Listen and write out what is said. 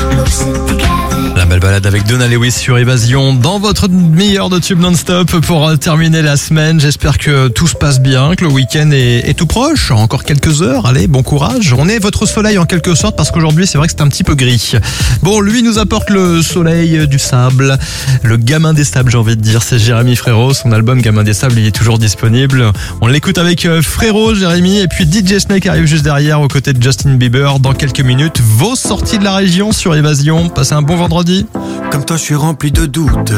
La belle balade avec Donna Lewis sur Évasion dans votre meilleur de tube non-stop pour terminer la semaine. J'espère que tout se passe bien, que le week-end est tout proche. Encore quelques heures, allez, bon courage. On est votre soleil en quelque sorte parce qu'aujourd'hui c'est vrai que c'est un petit peu gris. Bon, lui nous apporte le soleil du sable, le gamin des sables j'ai envie de dire. C'est Jérémy Frérot, son album Gamin des sables il est toujours disponible. On l'écoute avec Frérot, Jérémy, et puis DJ Snake arrive juste derrière aux côtés de Justin Bieber dans quelques minutes. Vos sorties de la région sur Évasion. Passez un bon vendredi. Comme toi je suis rempli de doutes.